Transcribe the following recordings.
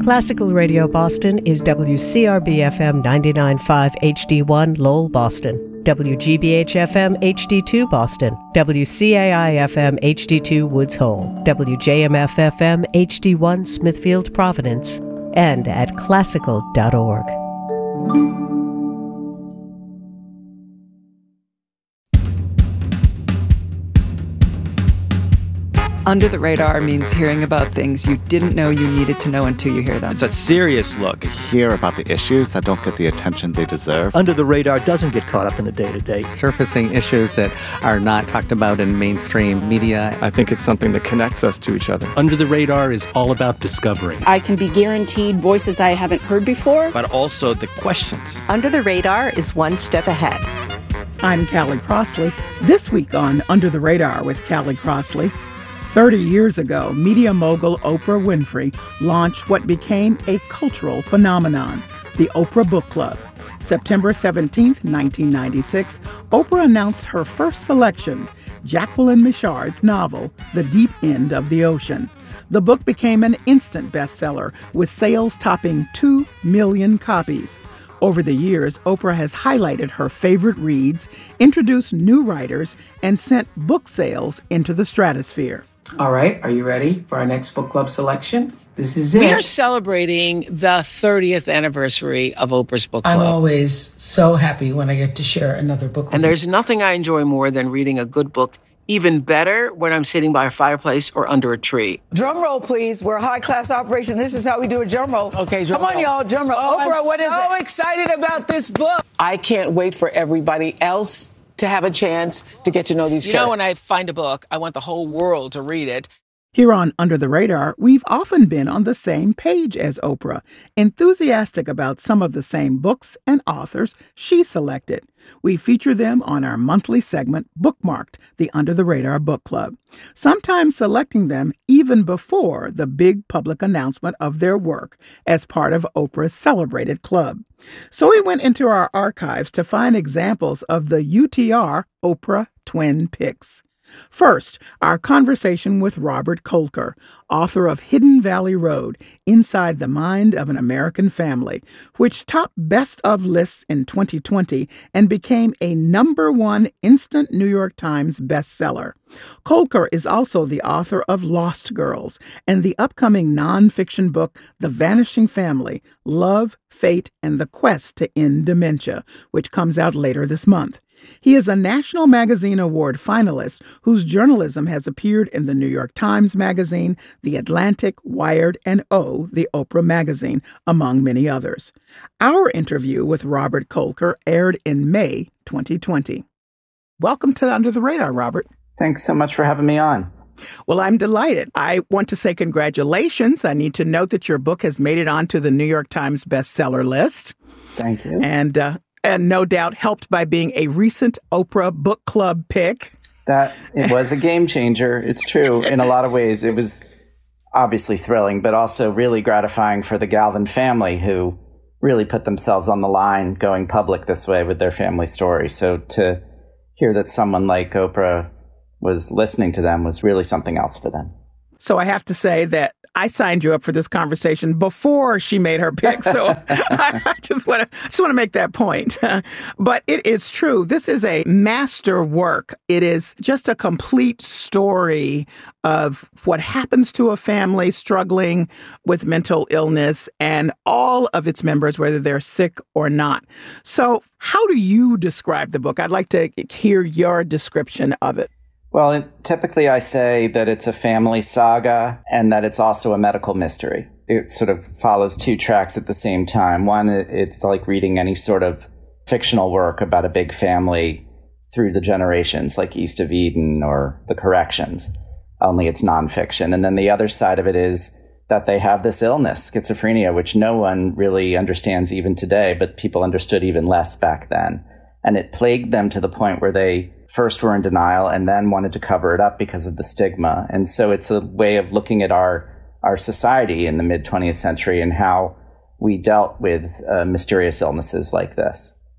Classical Radio Boston is WCRB-FM 99.5 HD1 Lowell, Boston, WGBH-FM HD2 Boston, WCAI-FM HD2 Woods Hole, WJMF-FM HD1 Smithfield, Providence, and at classical.org. Under the Radar means hearing about things you didn't know you needed to know until you hear them. It's a serious look. Hear about the issues that don't get the attention they deserve. Under the Radar doesn't get caught up in the day-to-day. Surfacing issues that are not talked about in mainstream media. I think it's something that connects us to each other. Under the Radar is all about discovery. I can be guaranteed voices I haven't heard before. But also the questions. Under the Radar is one step ahead. I'm Callie Crossley. This week on Under the Radar with Callie Crossley, 30 years ago, media mogul Oprah Winfrey launched what became a cultural phenomenon, the Oprah Book Club. September 17, 1996, Oprah announced her first selection, Jacqueline Michard's novel, The Deep End of the Ocean. The book became an instant bestseller, with sales topping 2 million copies. Over the years, Oprah has highlighted her favorite reads, introduced new writers, and sent book sales into the stratosphere. All right, are you ready for our next book club selection? This is it. We are celebrating the 30th anniversary of Oprah's Book Club. I'm always so happy when I get to share another book with you. And there's nothing I enjoy more than reading a good book. Even better when I'm sitting by a fireplace or under a tree. Drum roll, please. We're a high-class operation. This is how we do a drum roll. Okay, drum roll. Come on, y'all, drum roll. Oh, Oprah, what is it? I'm so excited about this book. I can't wait for everybody else to have a chance to get to know these characters. You know, when I find a book, I want the whole world to read it. Here on Under the Radar, we've often been on the same page as Oprah, enthusiastic about some of the same books and authors she selected. We feature them on our monthly segment, Bookmarked, the Under the Radar Book Club, sometimes selecting them even before the big public announcement of their work as part of Oprah's celebrated club. So we went into our archives to find examples of the UTR Oprah Twin Picks. First, our conversation with Robert Kolker, author of Hidden Valley Road, Inside the Mind of an American Family, which topped Best of lists in 2020 and became a #1 instant New York Times bestseller. Kolker is also the author of Lost Girls and the upcoming nonfiction book The Vanishing Family, Love, Fate, and the Quest to End Dementia, which comes out later this month. He is a National Magazine Award finalist whose journalism has appeared in the New York Times Magazine, The Atlantic, Wired, and the Oprah Magazine, among many others. Our interview with Robert Kolker aired in May 2020. Welcome to Under the Radar, Robert. Thanks so much for having me on. Well, I'm delighted. I want to say congratulations. I need to note that your book has made it onto the New York Times bestseller list. Thank you. And no doubt helped by being a recent Oprah Book Club pick. That it was a game changer. It's true. In a lot of ways, it was obviously thrilling, but also really gratifying for the Galvin family, who really put themselves on the line going public this way with their family story. So to hear that someone like Oprah was listening to them was really something else for them. So I have to say that I signed you up for this conversation before she made her pick. So I just want to make that point. But it is true. This is a master work. It is just a complete story of what happens to a family struggling with mental illness and all of its members, whether they're sick or not. So how do you describe the book? I'd like to hear your description of it. Well, typically I say that it's a family saga and that it's also a medical mystery. It sort of follows two tracks at the same time. One, it's like reading any sort of fictional work about a big family through the generations, like East of Eden or The Corrections, only it's nonfiction. And then the other side of it is that they have this illness, schizophrenia, which no one really understands even today, but people understood even less back then. And it plagued them to the point where they first were in denial and then wanted to cover it up because of the stigma. And so it's a way of looking at our society in the mid-20th century and how we dealt with mysterious illnesses like this.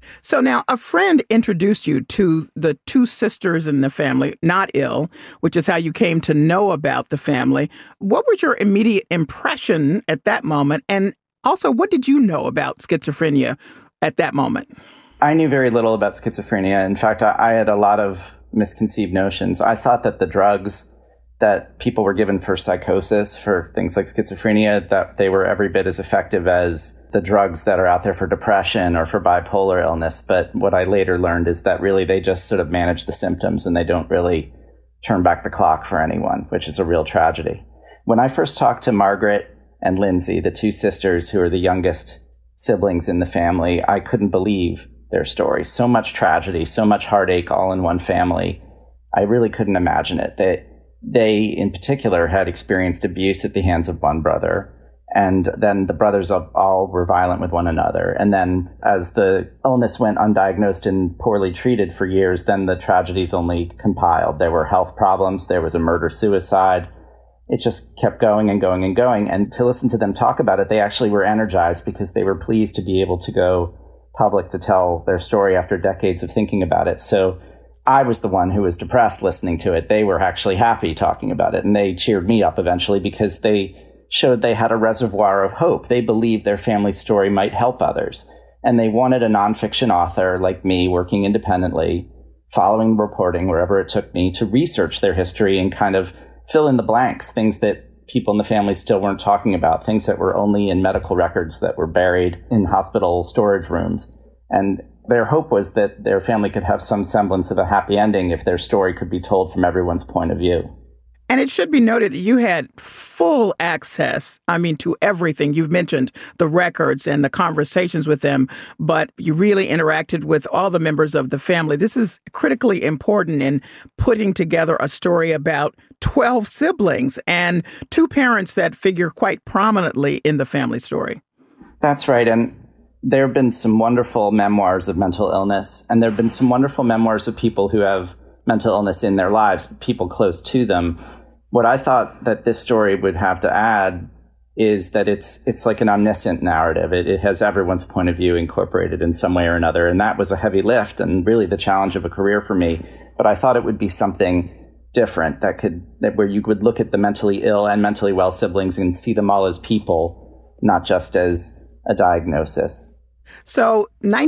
So now a friend introduced you to the two sisters in the family, not ill, which is how you came to know about the family. What was your immediate impression at that moment? And also, what did you know about schizophrenia at that moment? I knew very little about schizophrenia. In fact, I had a lot of misconceived notions. I thought that the drugs that people were given for psychosis, for things like schizophrenia, that they were every bit as effective as the drugs that are out there for depression or for bipolar illness. But what I later learned is that really they just sort of manage the symptoms and they don't really turn back the clock for anyone, which is a real tragedy. When I first talked to Margaret and Lindsay, the two sisters who are the youngest siblings in the family, I couldn't believe their story. So much tragedy, so much heartache all in one family. I really couldn't imagine it. They, in particular, had experienced abuse at the hands of one brother. And then the brothers all were violent with one another. And then as the illness went undiagnosed and poorly treated for years, then the tragedies only compiled. There were health problems. There was a murder-suicide. It just kept going and going and going. And to listen to them talk about it, they actually were energized because they were pleased to be able to go public to tell their story after decades of thinking about it. So I was the one who was depressed listening to it. They were actually happy talking about it. And they cheered me up eventually because they showed they had a reservoir of hope. They believed their family story might help others. And they wanted a nonfiction author like me working independently, following reporting wherever it took me, to research their history and kind of fill in the blanks, things that people in the family still weren't talking about, things that were only in medical records that were buried in hospital storage rooms. And their hope was that their family could have some semblance of a happy ending if their story could be told from everyone's point of view. And it should be noted that you had full access, to everything. You've mentioned the records and the conversations with them, but you really interacted with all the members of the family. This is critically important in putting together a story about 12 siblings and two parents that figure quite prominently in the family story. That's right. And there have been some wonderful memoirs of mental illness, and there have been some wonderful memoirs of people who have mental illness in their lives, people close to them. What I thought that this story would have to add is that it's like an omniscient narrative. It has everyone's point of view incorporated in some way or another. And that was a heavy lift and really the challenge of a career for me. But I thought it would be something different where you would look at the mentally ill and mentally well siblings and see them all as people, not just as a diagnosis. So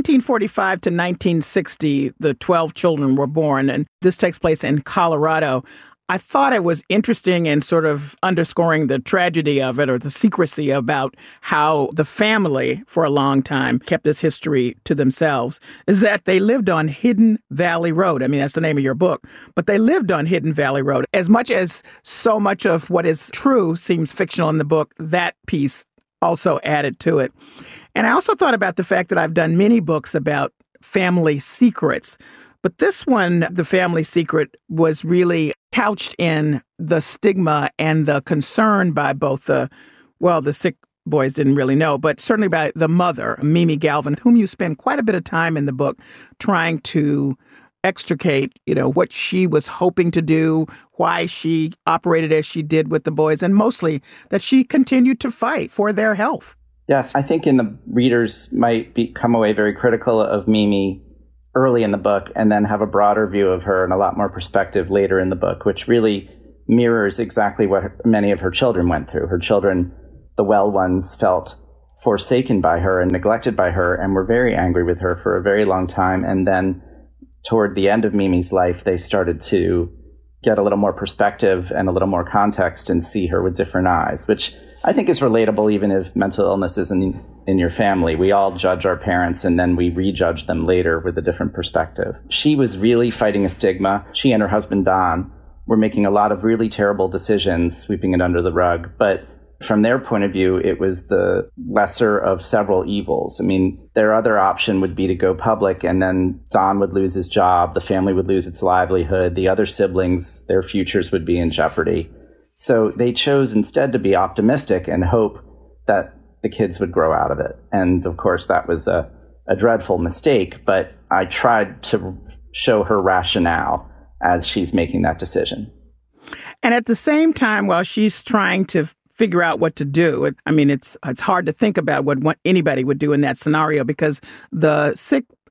1945 to 1960, the 12 children were born, and this takes place in Colorado. I thought it was interesting and sort of underscoring the tragedy of it, or the secrecy about how the family for a long time kept this history to themselves, is that they lived on Hidden Valley Road. That's the name of your book, but they lived on Hidden Valley Road. As much as so much of what is true seems fictional in the book, that piece also added to it. And I also thought about the fact that I've done many books about family secrets, but this one, The Family Secret, was really couched in the stigma and the concern by both the sick boys didn't really know, but certainly by the mother, Mimi Galvin, whom you spend quite a bit of time in the book trying to extricate, what she was hoping to do, why she operated as she did with the boys, and mostly that she continued to fight for their health. Yes, I think the readers might come away very critical of Mimi early in the book and then have a broader view of her and a lot more perspective later in the book, which really mirrors exactly what many of her children went through. Her children, the well ones, felt forsaken by her and neglected by her and were very angry with her for a very long time. And then toward the end of Mimi's life, they started to get a little more perspective and a little more context and see her with different eyes, which I think is relatable even if mental illness isn't in your family. We all judge our parents and then we rejudge them later with a different perspective. She was really fighting a stigma. She and her husband, Don, were making a lot of really terrible decisions, sweeping it under the rug. But from their point of view, it was the lesser of several evils. Their other option would be to go public, and then Don would lose his job, the family would lose its livelihood, the other siblings, their futures would be in jeopardy. So they chose instead to be optimistic and hope that the kids would grow out of it. And of course, that was a dreadful mistake, but I tried to show her rationale as she's making that decision. And at the same time, while she's trying to figure out what to do. It's hard to think about what anybody would do in that scenario because the sick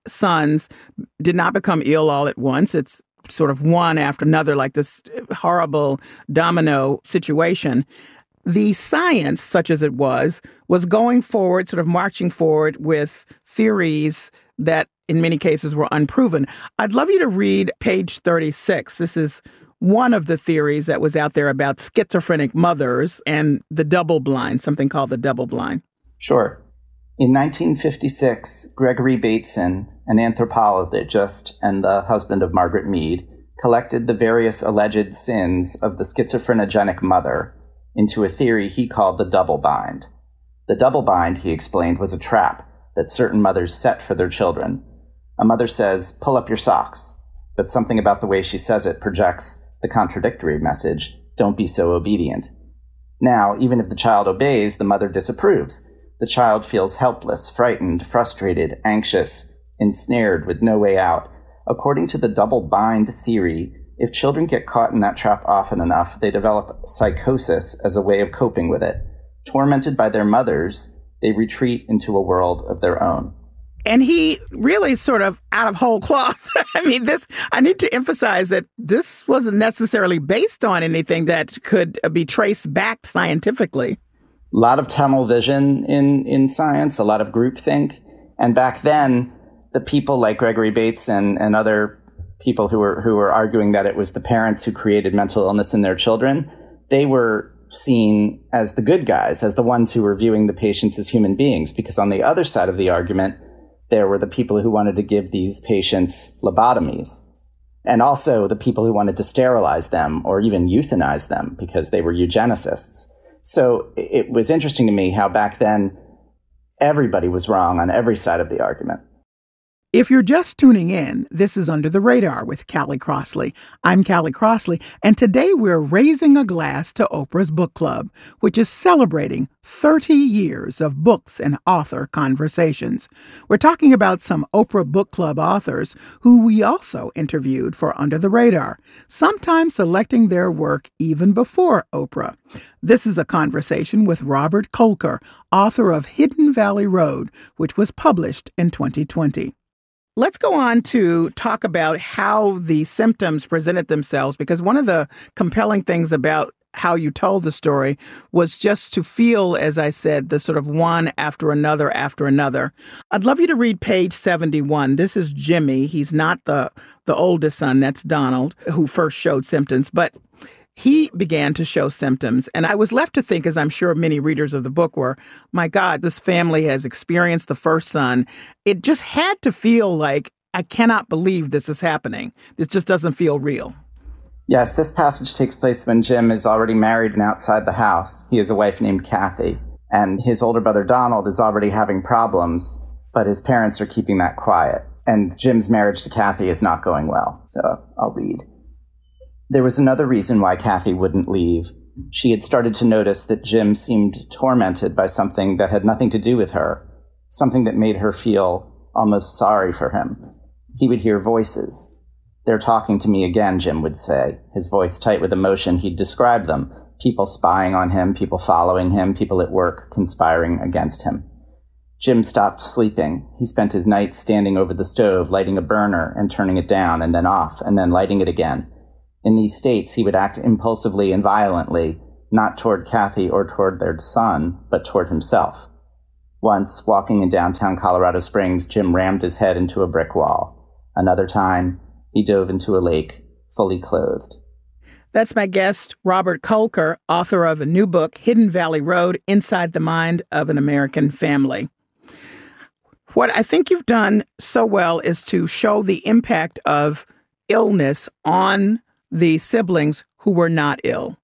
sons did not become ill all at once. It's sort of one after another, like this horrible domino situation. The science, such as it was going forward, sort of marching forward with theories that in many cases were unproven. I'd love you to read page 36. This is one of the theories that was out there about schizophrenic mothers and the double blind, something called the double blind. Sure. In 1956, Gregory Bateson, an anthropologist and the husband of Margaret Mead, collected the various alleged sins of the schizophrenogenic mother into a theory he called the double bind. The double bind, he explained, was a trap that certain mothers set for their children. A mother says, "Pull up your socks," but something about the way she says it projects the contradictory message, "Don't be so obedient." Now, even if the child obeys, the mother disapproves. The child feels helpless, frightened, frustrated, anxious, ensnared with no way out. According to the double bind theory, if children get caught in that trap often enough, they develop psychosis as a way of coping with it. Tormented by their mothers, they retreat into a world of their own. And he really sort of out of whole cloth. I need to emphasize that this wasn't necessarily based on anything that could be traced back scientifically. A lot of tunnel vision in science, a lot of groupthink. And back then, the people like Gregory Bateson and other people who were arguing that it was the parents who created mental illness in their children, they were seen as the good guys, as the ones who were viewing the patients as human beings. Because on the other side of the argument, there were the people who wanted to give these patients lobotomies. And also the people who wanted to sterilize them or even euthanize them because they were eugenicists. So it was interesting to me how back then everybody was wrong on every side of the argument. If you're just tuning in, this is Under the Radar with Callie Crossley. I'm Callie Crossley, and today we're raising a glass to Oprah's Book Club, which is celebrating 30 years of books and author conversations. We're talking about some Oprah Book Club authors who we also interviewed for Under the Radar, sometimes selecting their work even before Oprah. This is a conversation with Robert Kolker, author of Hidden Valley Road, which was published in 2020. Let's go on to talk about how the symptoms presented themselves, because one of the compelling things about how you told the story was just to feel, as I said, the sort of one after another after another. I'd love you to read page 71. This is Jimmy. He's not the oldest son. That's Donald, who first showed symptoms, but he began to show symptoms. And I was left to think, as I'm sure many readers of the book were, my God, this family has experienced the first son. It just had to feel like, I cannot believe this is happening. This just doesn't feel real. Yes, this passage takes place when Jim is already married and outside the house. He has a wife named Kathy, and his older brother Donald is already having problems, but his parents are keeping that quiet. And Jim's marriage to Kathy is not going well. So I'll read. There was another reason why Kathy wouldn't leave. She had started to notice that Jim seemed tormented by something that had nothing to do with her, something that made her feel almost sorry for him. He would hear voices. "They're talking to me again," Jim would say, his voice tight with emotion. He'd describe them, people spying on him, people following him, people at work conspiring against him. Jim stopped sleeping. He spent his nights standing over the stove, lighting a burner and turning it down and then off and then lighting it again. In these states, he would act impulsively and violently, not toward Kathy or toward their son, but toward himself. Once, walking in downtown Colorado Springs, Jim rammed his head into a brick wall. Another time, he dove into a lake, fully clothed. That's my guest, Robert Kolker, author of a new book, Hidden Valley Road, Inside the Mind of an American Family. What I think you've done so well is to show the impact of illness on the siblings who were not ill.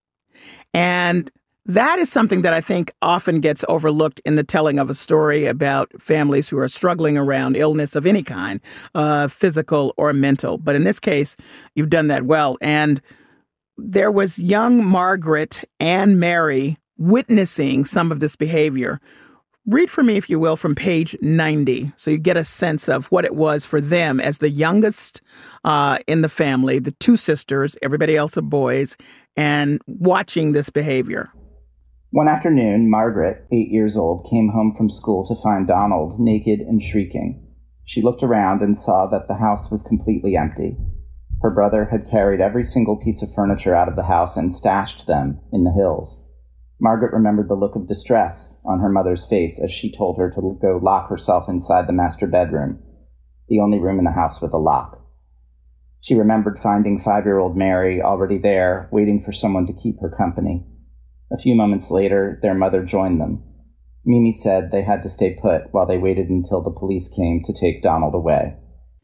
And that is something that I think often gets overlooked in the telling of a story about families who are struggling around illness of any kind, physical or mental. But in this case, you've done that well. And there was young Margaret and Mary witnessing some of this behavior. Read for me, if you will, from page 90, so you get a sense of what it was for them as the youngest in the family, the two sisters, everybody else are boys, and watching this behavior. One afternoon, Margaret, 8 years old, came home from school to find Donald naked and shrieking. She looked around and saw that the house was completely empty. Her brother had carried every single piece of furniture out of the house and stashed them in the hills. Margaret remembered the look of distress on her mother's face as she told her to go lock herself inside the master bedroom, the only room in the house with a lock. She remembered finding 5-year-old Mary already there, waiting for someone to keep her company. A few moments later, their mother joined them. Mimi said they had to stay put while they waited until the police came to take Donald away.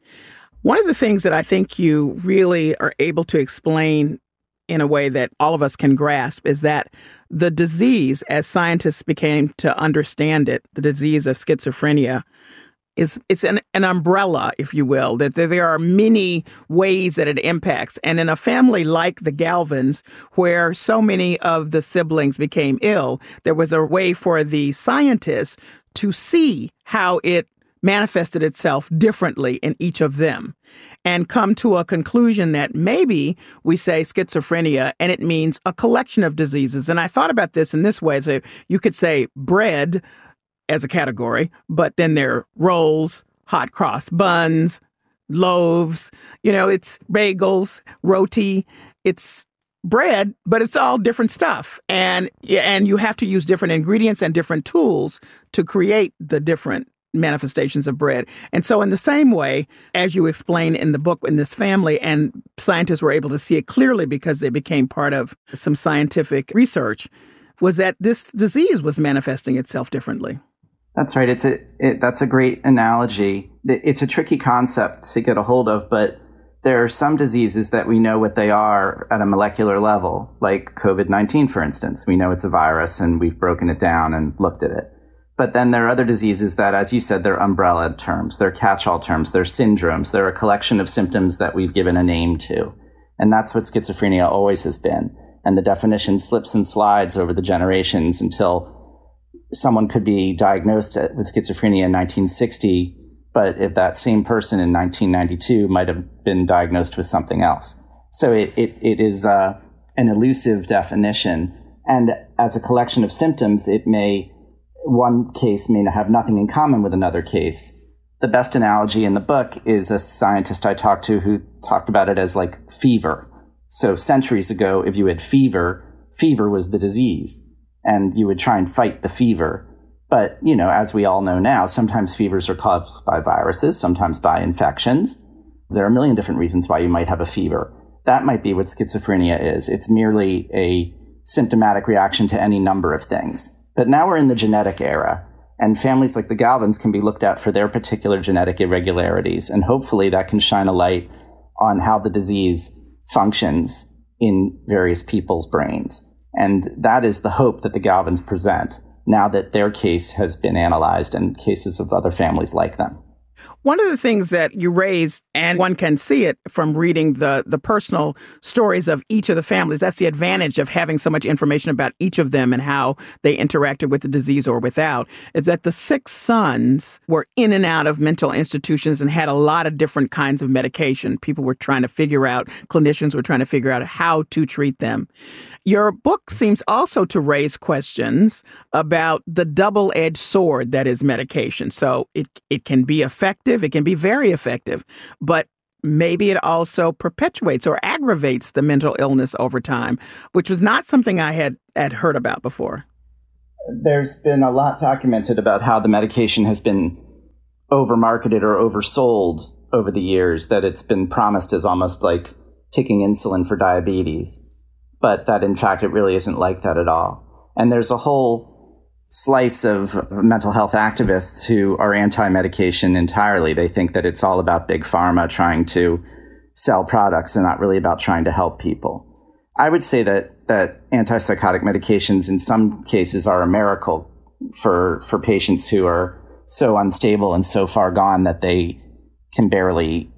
One of the things that I think you really are able to explain in a way that all of us can grasp is that the disease, as scientists became to understand it, the disease of schizophrenia, it's an umbrella, if you will, that there are many ways that it impacts. And in a family like the Galvins, where so many of the siblings became ill, there was a way for the scientists to see how it manifested itself differently in each of them and come to a conclusion that maybe we say schizophrenia and it means a collection of diseases. And I thought about this in this way. So you could say bread as a category, but then there are rolls, hot cross buns, loaves, it's bagels, roti, it's bread, but it's all different stuff. And you have to use different ingredients and different tools to create the different manifestations of bread. And so in the same way, as you explain in the book, in this family, and scientists were able to see it clearly because they became part of some scientific research, was that this disease was manifesting itself differently. That's right. That's a great analogy. It's a tricky concept to get a hold of, but there are some diseases that we know what they are at a molecular level, like COVID-19, for instance. We know it's a virus and we've broken it down and looked at it. But then there are other diseases that, as you said, they're umbrella terms, they're catch-all terms, they're syndromes, they're a collection of symptoms that we've given a name to. And that's what schizophrenia always has been. And the definition slips and slides over the generations until someone could be diagnosed with schizophrenia in 1960, but if that same person in 1992 might have been diagnosed with something else. So it is an elusive definition. And as a collection of symptoms, one case may have nothing in common with another case. The best analogy in the book is a scientist I talked to who talked about it as like fever. So centuries ago, if you had fever was the disease, and you would try and fight the fever. But, as we all know now, sometimes fevers are caused by viruses, sometimes by infections. There are a million different reasons why you might have a fever. That might be what schizophrenia is. It's merely a symptomatic reaction to any number of things. But now we're in the genetic era, and families like the Galvins can be looked at for their particular genetic irregularities, and hopefully that can shine a light on how the disease functions in various people's brains. And that is the hope that the Galvins present now that their case has been analyzed and cases of other families like them. One of the things that you raised, and one can see it from reading the personal stories of each of the families, that's the advantage of having so much information about each of them and how they interacted with the disease or without, is that the 6 sons were in and out of mental institutions and had a lot of different kinds of medication. People were trying to figure out, clinicians were trying to figure out how to treat them. Your book seems also to raise questions about the double-edged sword that is medication. So it can be effective, it can be very effective, but maybe it also perpetuates or aggravates the mental illness over time, which was not something I had heard about before. There's been a lot documented about how the medication has been overmarketed or oversold over the years, that it's been promised as almost like taking insulin for diabetes, but that in fact it really isn't like that at all. And there's a whole slice of mental health activists who are anti-medication entirely. They think that it's all about big pharma trying to sell products and not really about trying to help people. I would say that antipsychotic medications in some cases are a miracle for patients who are so unstable and so far gone that they can barely,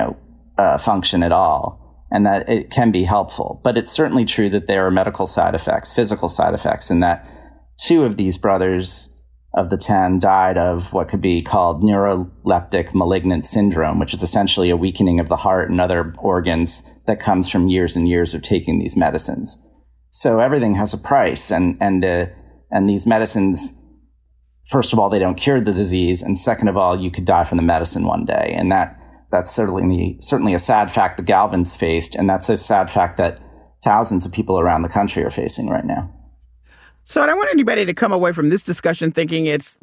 function at all, and that it can be helpful. But it's certainly true that there are medical side effects, physical side effects, and that 2 of these brothers of the 10 died of what could be called neuroleptic malignant syndrome, which is essentially a weakening of the heart and other organs that comes from years and years of taking these medicines. So everything has a price, and these medicines first of all, they don't cure the disease, and second of all, you could die from the medicine one day. And that's certainly a sad fact that Galvin's faced, and that's a sad fact that thousands of people around the country are facing right now. So I don't want anybody to come away from this discussion thinking it's,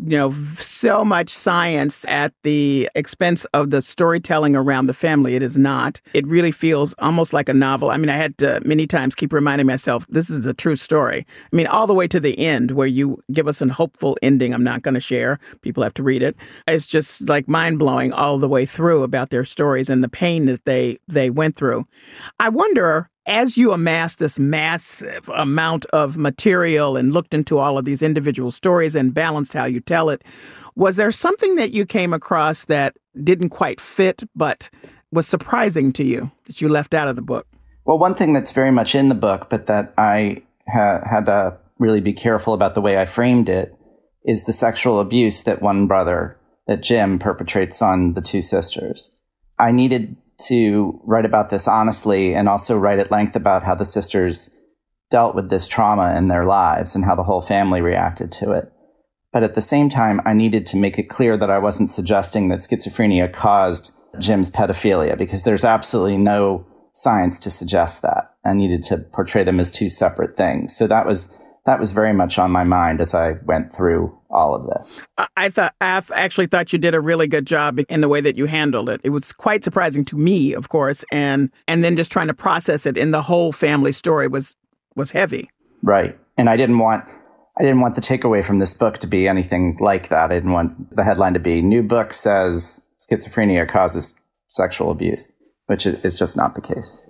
so much science at the expense of the storytelling around the family. It is not. It really feels almost like a novel. I mean, I had to many times keep reminding myself, this is a true story. I mean, all the way to the end where you give us a hopeful ending I'm not going to share. People have to read it. It's just like mind-blowing all the way through about their stories and the pain that they went through. I wonder, as you amassed this massive amount of material and looked into all of these individual stories and balanced how you tell it, was there something that you came across that didn't quite fit but was surprising to you that you left out of the book? Well, one thing that's very much in the book, but that I had to really be careful about the way I framed it, is the sexual abuse that one brother, that Jim, perpetrates on the two sisters. I needed to write about this honestly and also write at length about how the sisters dealt with this trauma in their lives and how the whole family reacted to it. But at the same time, I needed to make it clear that I wasn't suggesting that schizophrenia caused Jim's pedophilia, because there's absolutely no science to suggest that. I needed to portray them as two separate things. So that was very much on my mind as I went through all of this. I actually thought you did a really good job in the way that you handled it. It was quite surprising to me, of course, and then just trying to process it in the whole family story was heavy. Right. And I didn't want the takeaway from this book to be anything like that. I didn't want the headline to be "New book says schizophrenia causes sexual abuse," which is just not the case.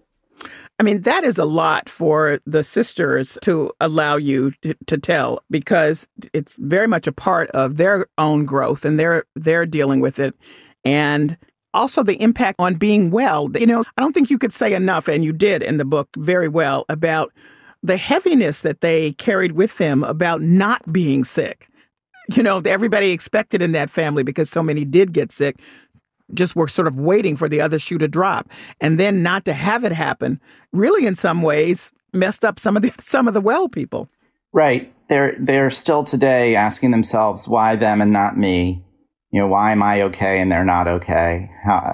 I mean, that is a lot for the sisters to allow you to tell, because it's very much a part of their own growth and they're dealing with it. And also the impact on being well. I don't think you could say enough, and you did in the book very well, about the heaviness that they carried with them about not being sick. Everybody expected in that family, because so many did get sick, just were sort of waiting for the other shoe to drop, and then not to have it happen really in some ways messed up some of the well people. Right. They're still today asking themselves, why them and not me? Why am I okay and they're not okay?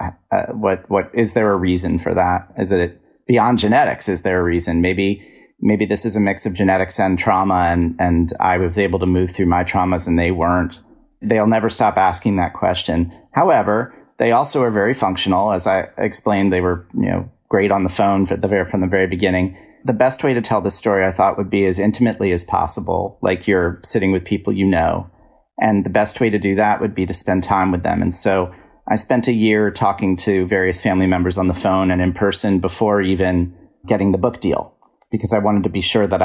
What is there a reason for that? Is it beyond genetics? Is there a reason? Maybe this is a mix of genetics and trauma, and I was able to move through my traumas and they weren't. They'll never stop asking that question. However, they also are very functional. As I explained, they were, great on the phone from the very beginning. The best way to tell this story, I thought, would be as intimately as possible, like you're sitting with people you know. And the best way to do that would be to spend time with them. And so I spent a year talking to various family members on the phone and in person before even getting the book deal, because I wanted to be sure that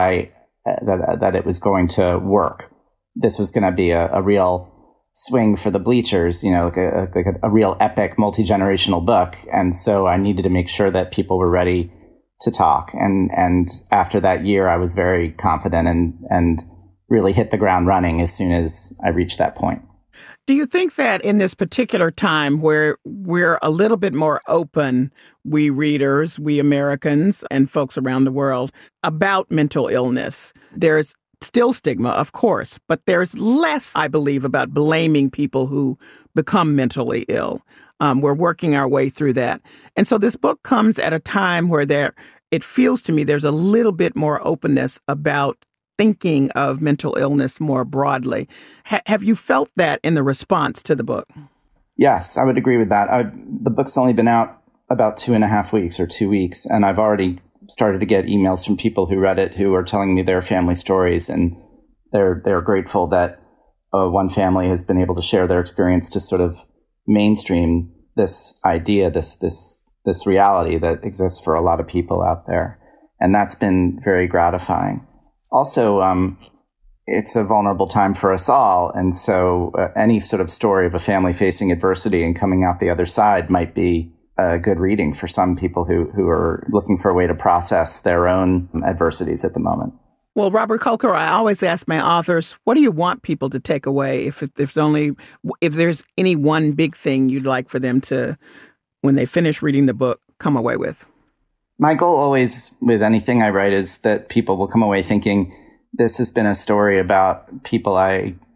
that it was going to work. This was going to be a real swing for the bleachers, like a real epic multi-generational book. And so I needed to make sure that people were ready to talk. And after that year, I was very confident and really hit the ground running as soon as I reached that point. Do you think that in this particular time where we're a little bit more open, we readers, we Americans, and folks around the world, about mental illness, there's still stigma, of course, but there's less, I believe, about blaming people who become mentally ill. We're working our way through that. And so this book comes at a time where it feels to me there's a little bit more openness about thinking of mental illness more broadly. Have you felt that in the response to the book? Yes, I would agree with that. The book's only been out about 2.5 weeks or 2 weeks, and I've already started to get emails from people who read it who are telling me their family stories, and they're grateful that one family has been able to share their experience to sort of mainstream this idea, this reality that exists for a lot of people out there. And that's been very gratifying. Also, it's a vulnerable time for us all. And so any sort of story of a family facing adversity and coming out the other side might be a good reading for some people who are looking for a way to process their own adversities at the moment. Well, Robert Kolker, I always ask my authors, what do you want people to take away? If there's any one big thing you'd like for them to, when they finish reading the book, come away with? My goal always with anything I write is that people will come away thinking this has been a story about people I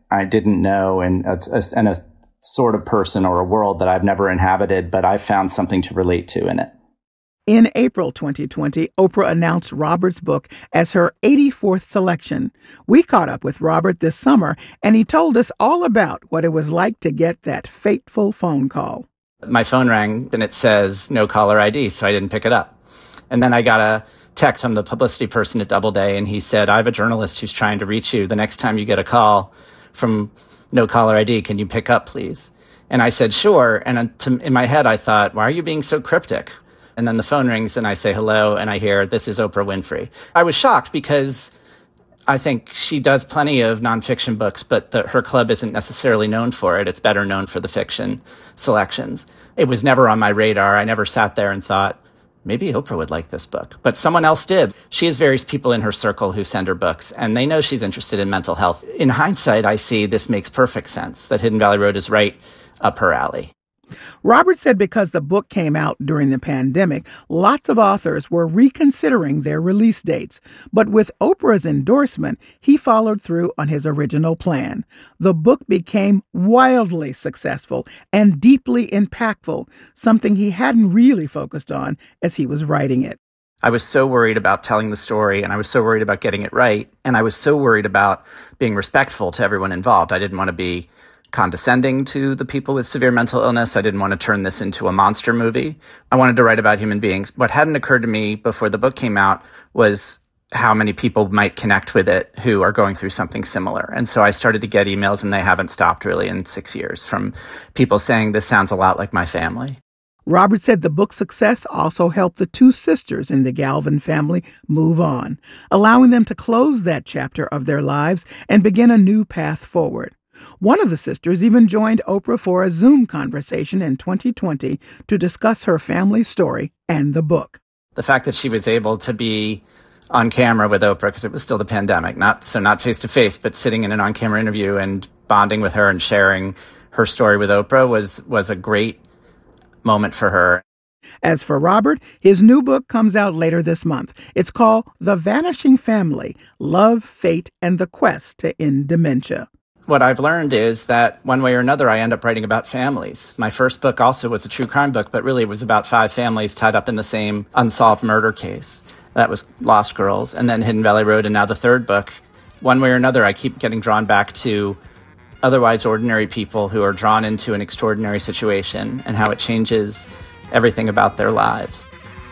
I didn't know and a sort of person or a world that I've never inhabited, but I found something to relate to in it. In April 2020, Oprah announced Robert's book as her 84th selection. We caught up with Robert this summer, and he told us all about what it was like to get that fateful phone call. My phone rang, and it says, no caller ID, so I didn't pick it up. And then I got a text from the publicity person at Doubleday, and he said, I have a journalist who's trying to reach you. The next time you get a call from no caller ID, can you pick up, please? And I said, sure. And in my head, I thought, why are you being so cryptic? And then the phone rings and I say hello and I hear, this is Oprah Winfrey. I was shocked because I think she does plenty of nonfiction books, but her club isn't necessarily known for it. It's better known for the fiction selections. It was never on my radar. I never sat there and thought, maybe Oprah would like this book. But someone else did. She has various people in her circle who send her books, and they know she's interested in mental health. In hindsight, I see this makes perfect sense, that Hidden Valley Road is right up her alley. Robert said because the book came out during the pandemic, lots of authors were reconsidering their release dates. But with Oprah's endorsement, he followed through on his original plan. The book became wildly successful and deeply impactful, something he hadn't really focused on as he was writing it. I was so worried about telling the story, and I was so worried about getting it right, and I was so worried about being respectful to everyone involved. I didn't want to be condescending to the people with severe mental illness. I didn't want to turn this into a monster movie. I wanted to write about human beings. What hadn't occurred to me before the book came out was how many people might connect with it who are going through something similar. And so I started to get emails, and they haven't stopped really in 6 years, from people saying, this sounds a lot like my family. Robert said the book's success also helped the two sisters in the Galvin family move on, allowing them to close that chapter of their lives and begin a new path forward. One of the sisters even joined Oprah for a Zoom conversation in 2020 to discuss her family story and the book. The fact that she was able to be on camera with Oprah, because it was still the pandemic, not face-to-face, but sitting in an on-camera interview and bonding with her and sharing her story with Oprah was a great moment for her. As for Robert, his new book comes out later this month. It's called The Vanishing Family: Love, Fate, and the Quest to End Dementia. What I've learned is that one way or another, I end up writing about families. My first book also was a true crime book, but really it was about 5 families tied up in the same unsolved murder case. That was Lost Girls, and then Hidden Valley Road, and now the third book. One way or another, I keep getting drawn back to otherwise ordinary people who are drawn into an extraordinary situation and how it changes everything about their lives.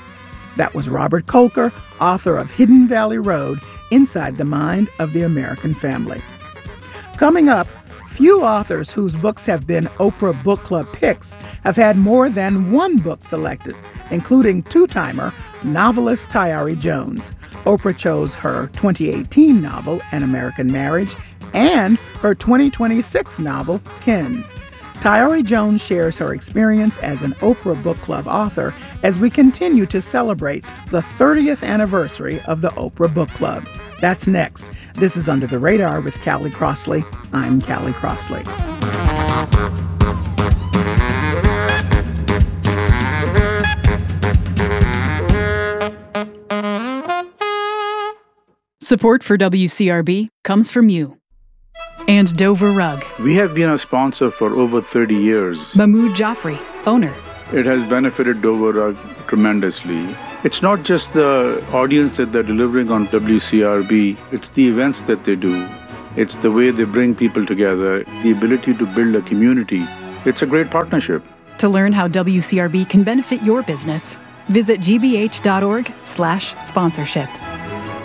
That was Robert Kolker, author of Hidden Valley Road, Inside the Mind of the American Family. Coming up, few authors whose books have been Oprah Book Club picks have had more than one book selected, including two-timer novelist Tayari Jones. Oprah chose her 2018 novel, An American Marriage, and her 2026 novel, Ken. Tayari Jones shares her experience as an Oprah Book Club author as we continue to celebrate the 30th anniversary of the Oprah Book Club. That's next. This is Under the Radar with Callie Crossley. I'm Callie Crossley. Support for WCRB comes from you. And Dover Rug. We have been a sponsor for over 30 years. Mahmoud Jaffrey, owner. It has benefited Dover Rug tremendously. It's not just the audience that they're delivering on WCRB, it's the events that they do. It's the way they bring people together, the ability to build a community. It's a great partnership. To learn how WCRB can benefit your business, visit gbh.org/sponsorship.